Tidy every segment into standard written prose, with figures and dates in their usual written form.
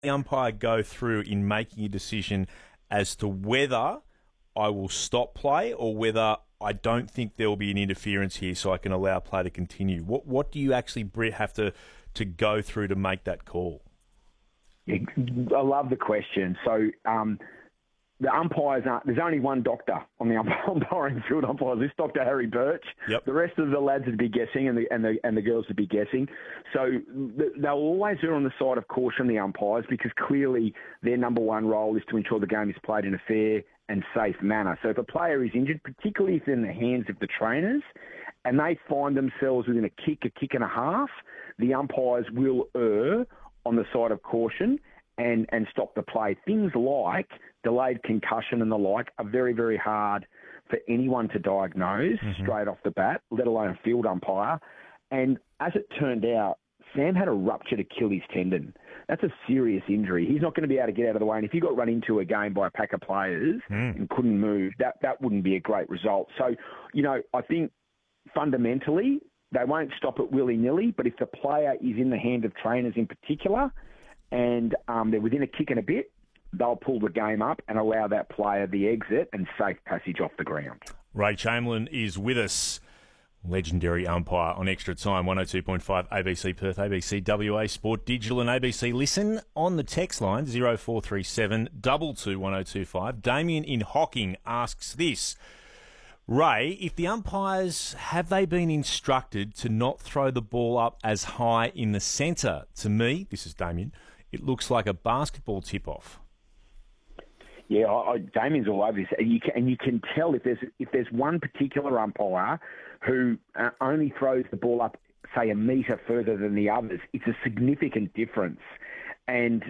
the umpire go through in making a decision as to whether I will stop play or whether I don't think there will be an interference here so I can allow play to continue? What do you actually, Britt, have to go through to make that call? Yeah, I love the question. So the umpires there's only one doctor on the umpiring field umpires. This Dr. Harry Birch. Yep. The rest of the lads would be guessing, and the girls would be guessing. So they'll always err on the side of caution, the umpires, because clearly their number one role is to ensure the game is played in a fair and safe manner. So if a player is injured, particularly if they're in the hands of the trainers, and they find themselves within a kick and a half, the umpires will err on the side of caution and stop the play. Things like delayed concussion and the like are very, very hard for anyone to diagnose straight off the bat, let alone a field umpire. And as it turned out, Sam had a ruptured Achilles tendon. That's a serious injury. He's not going to be able to get out of the way. And if you got run into a game by a pack of players and couldn't move, that wouldn't be a great result. So, I think fundamentally they won't stop it willy-nilly, but if the player is in the hand of trainers in particular and they're within a kick and a bit, they'll pull the game up and allow that player the exit and safe passage off the ground. Ray Chamberlain is with us, legendary umpire on Extra Time, 102.5 ABC Perth, ABC WA Sport Digital and ABC Listen. On the text line, 0437 22 1025. Damien in Hocking asks this. Ray, if the umpires, have they been instructed to not throw the ball up as high in the centre? To me, this is Damien, it looks like a basketball tip-off. Yeah, Damien's all over this, and you can tell if there's one particular umpire who only throws the ball up, say, a metre further than the others. It's a significant difference, and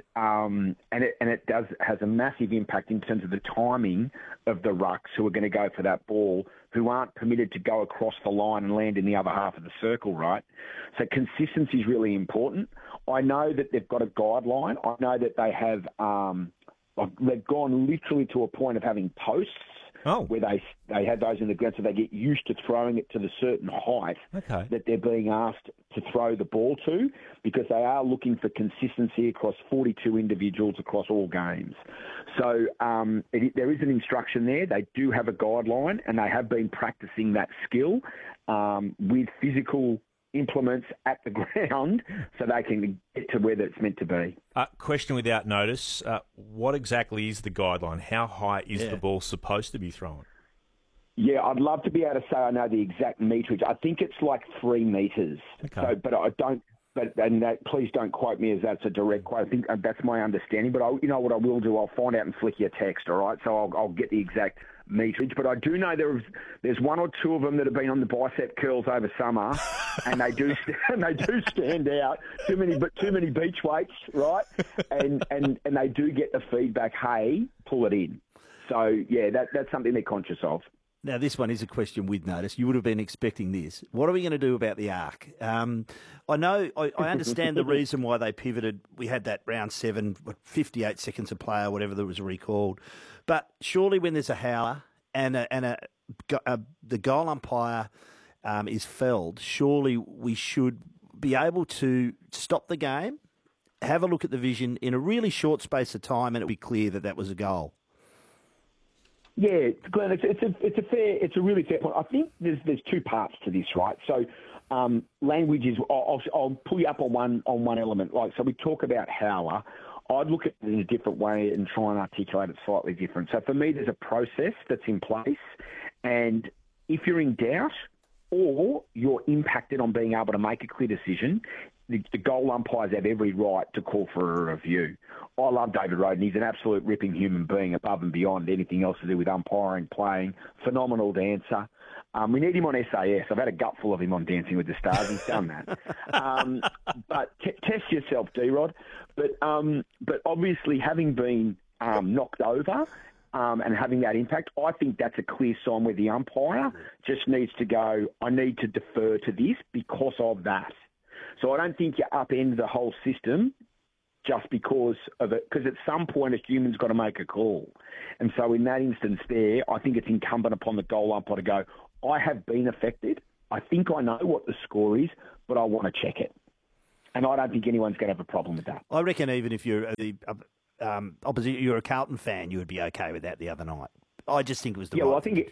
it has a massive impact in terms of the timing of the rucks who are going to go for that ball, who aren't permitted to go across the line and land in the other half of the circle, right? So consistency is really important. I know that they've got a guideline. I know that they have. They've gone literally to a point of having posts where they have those in the ground, so they get used to throwing it to the certain height that they're being asked to throw the ball to, because they are looking for consistency across 42 individuals across all games. So there is an instruction there. They do have a guideline, and they have been practicing that skill with physical implements at the ground so they can get to where it's meant to be. Question without notice. What exactly is the guideline? How high is the ball supposed to be thrown? Yeah, I'd love to be able to say I know the exact meterage. I think it's like 3 metres. Okay. So, but I don't. Please don't quote me as that's a direct quote. I think that's my understanding. But you know what I will do? I'll find out and flick you a text. All right. So I'll get the exact meterage. But I do know there's one or two of them that have been on the bicep curls over summer, and they do stand out. Too many beach weights, right? And they do get the feedback. Hey, pull it in. So yeah, that's something they're conscious of. Now, this one is a question with notice. You would have been expecting this. What are we going to do about the arc? I understand the reason why they pivoted. We had that round 7, 58 seconds a player, whatever that was recalled. But surely when there's a howler and the goal umpire is felled, surely we should be able to stop the game, have a look at the vision in a really short space of time, and it'll be clear that was a goal. Yeah, Glenn, it's a really fair point. I think there's 2 parts to this, right? So language is. I'll pull you up on one element. Like, so we talk about howler. I'd look at it in a different way and try and articulate it slightly different. So for me, there's a process that's in place, and if you're in doubt or you're impacted on being able to make a clear decision, the goal umpires have every right to call for a review. I love David Roden. He's an absolute ripping human being above and beyond anything else to do with umpiring, playing. Phenomenal dancer. We need him on SAS. I've had a gutful of him on Dancing with the Stars. He's done that. But test yourself, D-Rod. But obviously, having been knocked over and having that impact, I think that's a clear sign where the umpire just needs to go, I need to defer to this because of that. So I don't think you upend the whole system just because of it, because at some point a human's got to make a call. And so in that instance there, I think it's incumbent upon the goal umpire to go, I have been affected. I think I know what the score is, but I want to check it. And I don't think anyone's going to have a problem with that. I reckon even if you're the opposite, you're a Carlton fan, you would be okay with that the other night. I just think it was the right thing.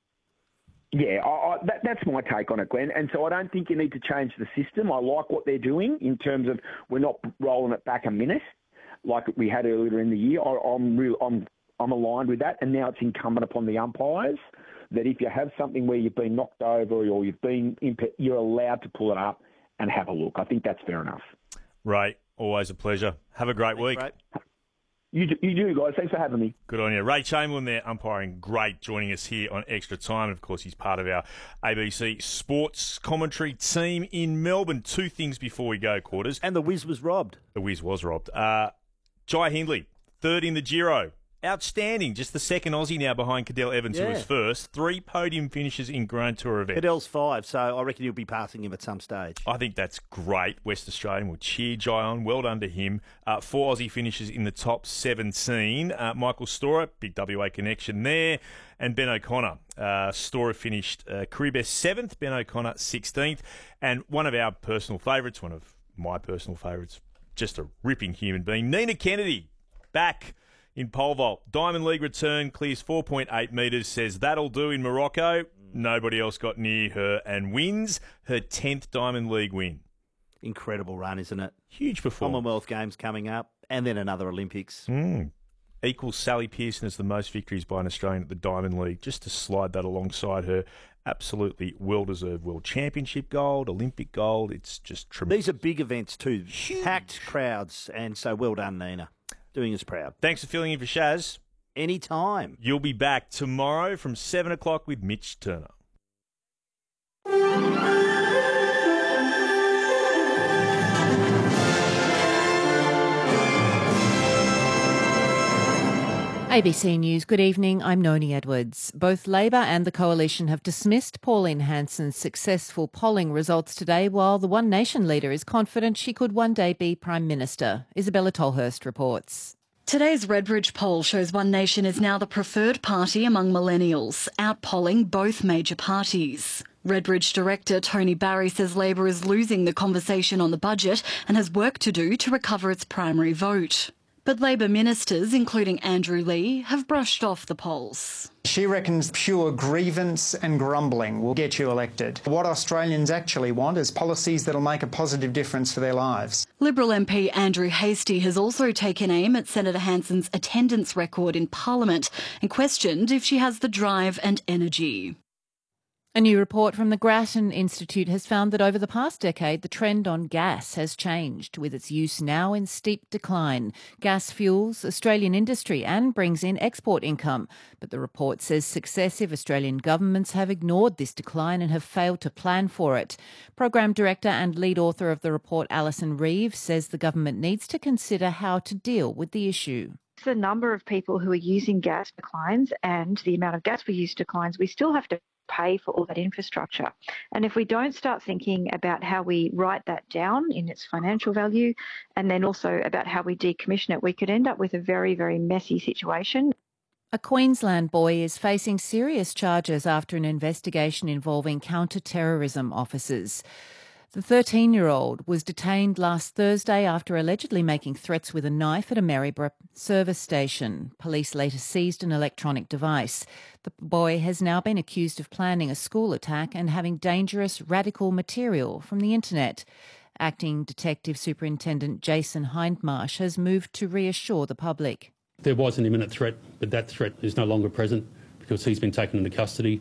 That's my take on it, Glenn. And so I don't think you need to change the system. I like what they're doing in terms of we're not rolling it back a minute like we had earlier in the year. I'm aligned with that, and now it's incumbent upon the umpires that if you have something where you've been knocked over or you're allowed to pull it up and have a look. I think that's fair enough. Ray, always a pleasure. Have a great week. Ray. You do, guys. Thanks for having me. Good on you. Ray Chamberlain there, umpiring great, joining us here on Extra Time. And, of course, he's part of our ABC Sports commentary team in Melbourne. Two things before we go, Quarters. And the Wiz was robbed. The Wiz was robbed. Jai Hindley, third in the Giro. Outstanding. Just the second Aussie now behind Cadel Evans, who was first. 3 podium finishes in Grand Tour events. Cadel's 5, so I reckon you'll be passing him at some stage. I think that's great. West Australian will cheer Jai on. Well done to him. 4 Aussie finishes in the top 17. Michael Storer, big WA connection there. And Ben O'Connor. Storer finished career best 7th, Ben O'Connor 16th. And one of our personal favourites, one of my personal favourites, just a ripping human being, Nina Kennedy, back in pole vault. Diamond League return, clears 4.8 metres, says that'll do in Morocco. Nobody else got near her and wins her 10th Diamond League win. Incredible run, isn't it? Huge performance. Commonwealth Games coming up and then another Olympics. Equals Sally Pearson as the most victories by an Australian at the Diamond League. Just to slide that alongside her. Absolutely well-deserved World Championship gold, Olympic gold. It's just tremendous. These are big events too. Huge. Packed crowds, and so well done, Nina. Doing us proud. Thanks for filling in for Shaz. Anytime. You'll be back tomorrow from 7 o'clock with Mitch Turner. ABC News, good evening. I'm Noni Edwards. Both Labor and the Coalition have dismissed Pauline Hanson's successful polling results today, while the One Nation leader is confident she could one day be Prime Minister. Isabella Tolhurst reports. Today's Redbridge poll shows One Nation is now the preferred party among millennials, outpolling both major parties. Redbridge director Tony Barry says Labor is losing the conversation on the budget and has work to do to recover its primary vote. But Labor ministers, including Andrew Lee, have brushed off the polls. She reckons pure grievance and grumbling will get you elected. What Australians actually want is policies that'll make a positive difference for their lives. Liberal MP Andrew Hastie has also taken aim at Senator Hanson's attendance record in Parliament and questioned if she has the drive and energy. A new report from the Grattan Institute has found that over the past decade, the trend on gas has changed, with its use now in steep decline. Gas fuels Australian industry and brings in export income. But the report says successive Australian governments have ignored this decline and have failed to plan for it. Program Director and lead author of the report, Alison Reeves, says the government needs to consider how to deal with the issue. The number of people who are using gas declines and the amount of gas we use declines, we still have to pay for all that infrastructure. And if we don't start thinking about how we write that down in its financial value and then also about how we decommission it, we could end up with a very, very messy situation. A Queensland boy is facing serious charges after an investigation involving counter-terrorism officers. The 13-year-old was detained last Thursday after allegedly making threats with a knife at a Maryborough service station. Police later seized an electronic device. The boy has now been accused of planning a school attack and having dangerous radical material from the internet. Acting Detective Superintendent Jason Hindmarsh has moved to reassure the public. There was an imminent threat, but that threat is no longer present because he's been taken into custody.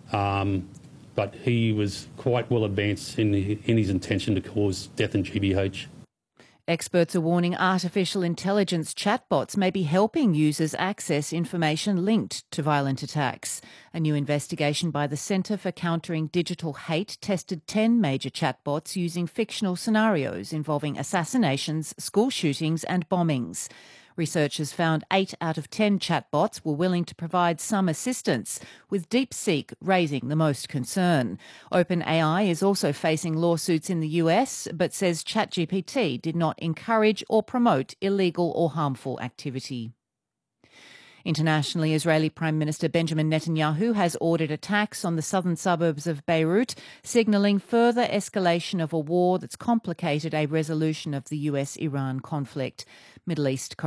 But he was quite well advanced in his intention to cause death in GBH. Experts are warning artificial intelligence chatbots may be helping users access information linked to violent attacks. A new investigation by the Centre for Countering Digital Hate tested 10 major chatbots using fictional scenarios involving assassinations, school shootings and bombings. Researchers found 8 out of 10 chatbots were willing to provide some assistance, with DeepSeek raising the most concern. OpenAI is also facing lawsuits in the US, but says ChatGPT did not encourage or promote illegal or harmful activity. Internationally, Israeli Prime Minister Benjamin Netanyahu has ordered attacks on the southern suburbs of Beirut, signalling further escalation of a war that's complicated a resolution of the US-Iran conflict. Middle East